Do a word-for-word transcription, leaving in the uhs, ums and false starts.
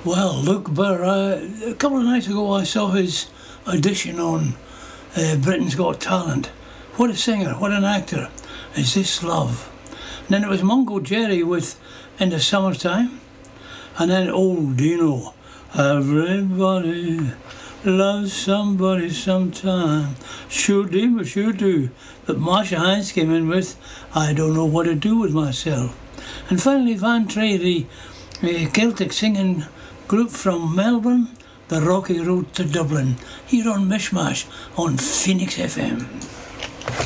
Well, Luke Burr, uh, a couple of nights ago I saw his audition on uh, Britain's Got Talent. What a singer, what an actor. Is This Love? And then it was Mungo Jerry with In the Summertime. And then, oh, do you know, everybody loves somebody sometime. Sure do, but sure do. But Marsha Hines came in with I Don't Know What to Do With Myself. And finally, Van Trey, the uh, Celtic singing group from Melbourne, The Rocky Road to Dublin, here on Mishmash on Phoenix F M.